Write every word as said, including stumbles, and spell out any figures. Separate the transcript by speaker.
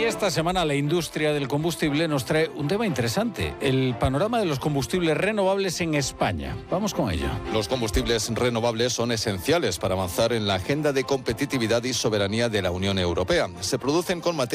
Speaker 1: esta semana la industria del combustible nos trae un tema interesante, el panorama de los combustibles renovables en España. Vamos con ello.
Speaker 2: Los combustibles renovables son esenciales para avanzar en la agenda de competitividad y soberanía de la Unión Europea. Se producen con materia